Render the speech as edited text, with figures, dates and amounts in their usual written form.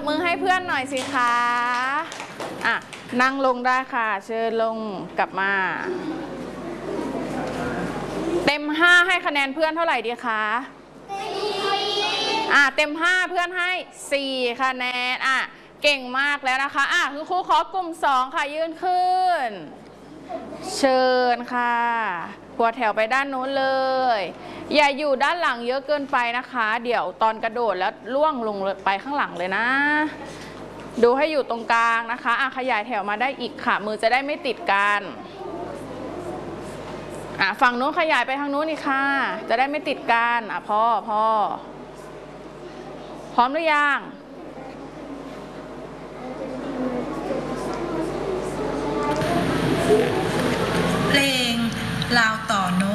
มือให้เพื่อนหน่อยสิคะนั่งลงได้ค่ะเชิญลงกลับมาเต็ม5ให้คะแนนเพื่อนเท่าไหร่ดีคะเต็ม5เพื่อนให้4คะแนนเก่งมากแล้วนะคะคุณครูขอกลุ่ม2ค่ะยืนขึ้นเชิญค่ะหัวแถวไปด้านนู้นเลยอย่าอยู่ด้านหลังเยอะเกินไปนะคะเดี๋ยวตอนกระโดดแล้วล่วงลงไปข้างหลังเลยนะดูให้อยู่ตรงกลางนะคะขยายแถวมาได้อีกค่ะมือจะได้ไม่ติดกันฝั่งนู้นขยายไปทางนู้นอีกค่ะจะได้ไม่ติดกันพอพร้อมหรือยังเพลงลาวต่อโน้